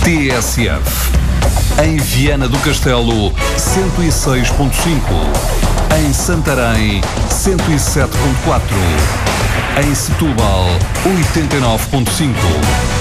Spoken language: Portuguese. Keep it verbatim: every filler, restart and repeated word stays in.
T S F. Em Viana do Castelo, cento e seis ponto cinco. Em Santarém, cento e sete ponto quatro. Em Setúbal, oitenta e nove ponto cinco.